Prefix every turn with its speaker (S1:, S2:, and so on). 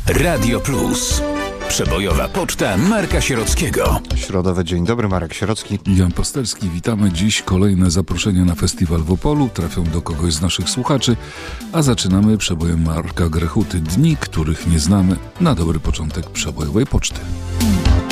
S1: Radio Plus. Przebojowa poczta Marka Sierockiego.
S2: Środowy dzień dobry, Marek Sierocki.
S3: Jan Pasterski, witamy. Dziś kolejne zaproszenia na festiwal w Opolu. Trafią do kogoś z naszych słuchaczy. A zaczynamy przebojem Marka Grechuty. Dni, których nie znamy. Na dobry początek przebojowej poczty.